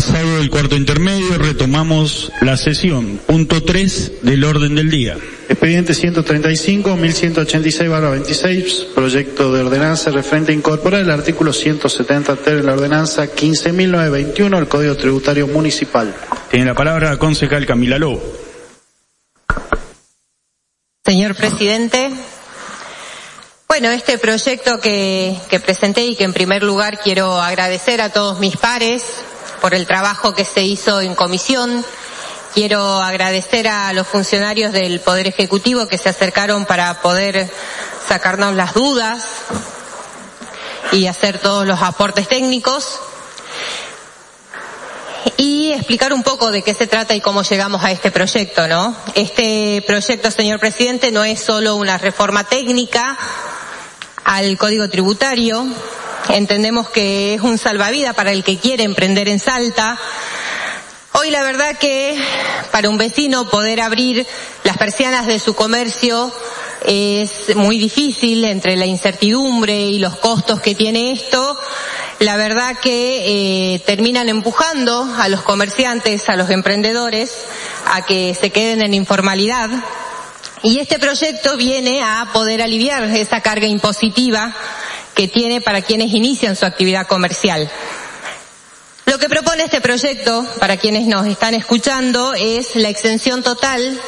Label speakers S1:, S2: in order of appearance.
S1: Pasado el cuarto intermedio, retomamos la sesión. Punto 3 del orden del día.
S2: Expediente 135, 1186/26, proyecto de ordenanza referente a incorporar el artículo 170 ter en la ordenanza 15.921 del Código Tributario Municipal.
S1: Tiene la palabra la concejal Camila Lobo.
S3: Señor presidente, bueno, este proyecto que presenté y que en primer lugar quiero agradecer a todos mis pares por el trabajo que se hizo en comisión. Quiero agradecer a los funcionarios del Poder Ejecutivo que se acercaron para poder sacarnos las dudas y hacer todos los aportes técnicos. Y explicar un poco de qué se trata y cómo llegamos a este proyecto, ¿no? Este proyecto, señor presidente, no es solo una reforma técnica al Código Tributario. Entendemos que es un salvavidas para el que quiere emprender en Salta. Hoy la verdad que para un vecino poder abrir las persianas de su comercio es muy difícil entre la incertidumbre y los costos que tiene esto. La verdad que terminan empujando a los comerciantes, a los emprendedores, a que se queden en informalidad. Y este proyecto viene a poder aliviar esa carga impositiva que tiene para quienes inician su actividad comercial. Lo que propone este proyecto, para quienes nos están escuchando, es la exención total